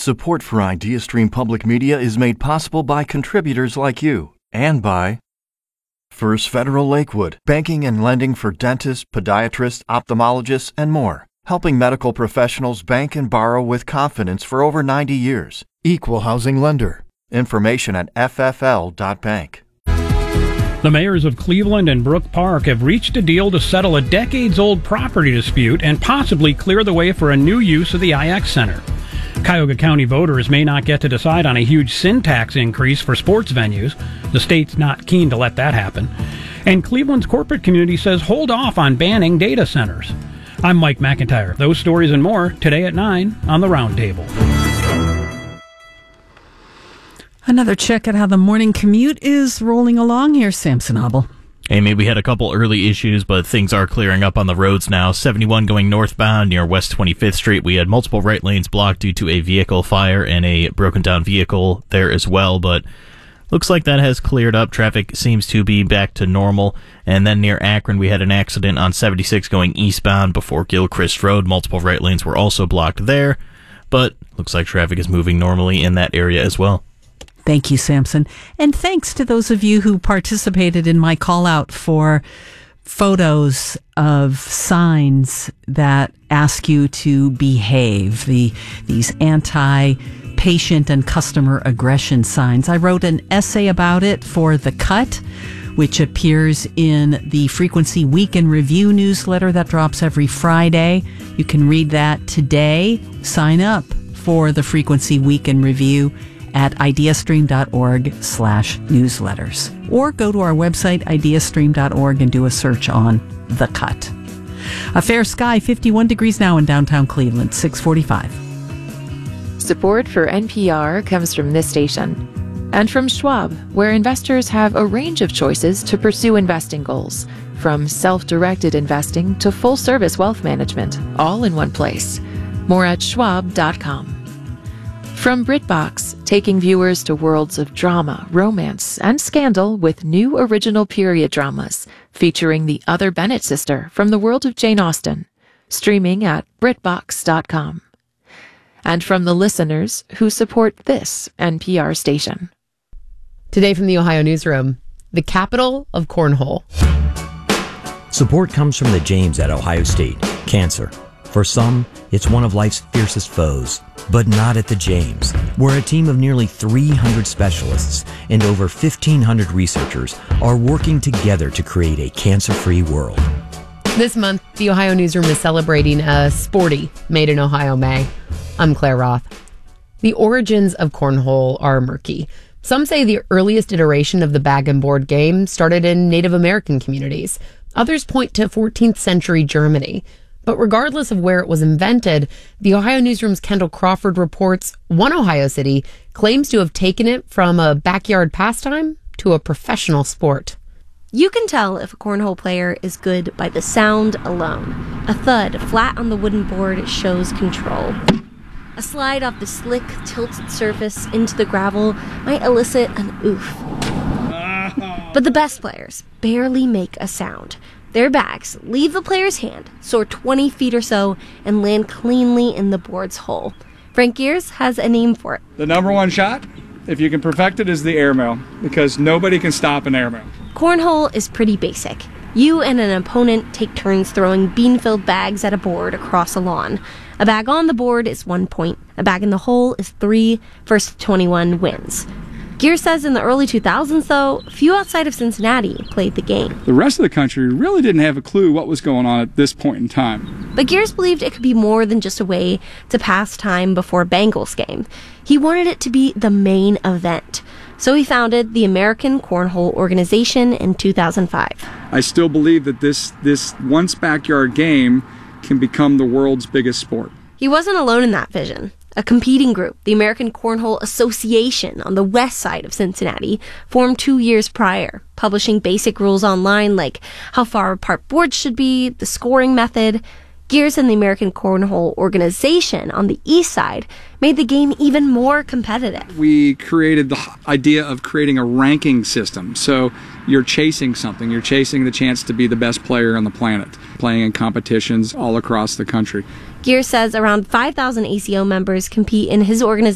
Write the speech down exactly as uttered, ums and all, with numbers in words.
Support for IdeaStream Public Media is made possible by contributors like you and by First Federal Lakewood, banking and lending for dentists, podiatrists, ophthalmologists, and more, helping medical professionals bank and borrow with confidence for over ninety years. Equal housing lender. Information at f f l dot bank. The mayors of Cleveland and Brook Park have reached a deal to settle a decades-old property dispute and possibly clear the way for a new use of the I X Center. Cuyahoga County voters may not get to decide on a huge sin tax increase for sports venues. The state's not keen to let that happen. And Cleveland's corporate community says hold off on banning data centers. I'm Mike McIntyre. Those stories and more today at nine on the Roundtable. Another check at how the morning commute is rolling along here, Samson Hubble. Amy, we had a couple early issues, but things are clearing up on the roads now. seventy-one going northbound near West twenty-fifth Street. We had multiple right lanes blocked due to a vehicle fire and a broken down vehicle there as well, but looks like that has cleared up. Traffic seems to be back to normal. And then near Akron, we had an accident on seventy-six going eastbound before Gilchrist Road. Multiple right lanes were also blocked there, but looks like traffic is moving normally in that area as well. Thank you, Samson. And thanks to those of you who participated in my call out for photos of signs that ask you to behave, the these anti-patient and customer aggression signs. I wrote an essay about it for The Cut, which appears in the Frequency Week in Review newsletter that drops every Friday. You can read that today. Sign up for the Frequency Week in Review at ideastream.org slash newsletters. Or go to our website, ideastream dot org, and do a search on The Cut. A fair sky, fifty-one degrees now in downtown Cleveland, six forty-five. Support for N P R comes from this station and from Schwab, where investors have a range of choices to pursue investing goals, from self-directed investing to full-service wealth management, all in one place. More at schwab dot com. From BritBox, taking viewers to worlds of drama, romance, and scandal with new original period dramas featuring the other Bennett sister from the world of Jane Austen, streaming at brit box dot com. And from the listeners who support this N P R station. Today from the Ohio Newsroom, the capital of cornhole. Support comes from the James at Ohio State. Cancer. For some, it's one of life's fiercest foes. But not at the James, where a team of nearly three hundred specialists and over fifteen hundred researchers are working together to create a cancer-free world. This month, the Ohio Newsroom is celebrating a sporty Made in Ohio May. I'm Claire Roth. The origins of cornhole are murky. Some say the earliest iteration of the bag and board game started in Native American communities. Others point to fourteenth century Germany. But regardless of where it was invented, the Ohio Newsroom's Kendall Crawford reports one Ohio city claims to have taken it from a backyard pastime to a professional sport. You can tell if a cornhole player is good by the sound alone. A thud flat on the wooden board shows control. A slide off the slick, tilted surface into the gravel might elicit an oof. But the best players barely make a sound. Their bags leave the player's hand, soar twenty feet or so, and land cleanly in the board's hole. Frank Gears has a name for it. The number one shot, if you can perfect it, is the airmail, because nobody can stop an airmail. Cornhole is pretty basic. You and an opponent take turns throwing bean-filled bags at a board across a lawn. A bag on the board is one point. A bag in the hole is three. First to twenty-one wins. Gear says in the early two thousands, though, few outside of Cincinnati played the game. The rest of the country really didn't have a clue what was going on at this point in time. But Gears believed it could be more than just a way to pass time before a Bengals game. He wanted it to be the main event. So he founded the American Cornhole Organization in two thousand five. I still believe that this, this once backyard game can become the world's biggest sport. He wasn't alone in that vision. A competing group, the American Cornhole Association on the west side of Cincinnati, formed two years prior, publishing basic rules online like how far apart boards should be, the scoring method. Gears and the American Cornhole Organization on the east side made the game even more competitive. We created the idea of creating a ranking system. So you're chasing something. You're chasing the chance to be the best player on the planet, playing in competitions all across the country. Gears says around five thousand A C O members compete in his organization.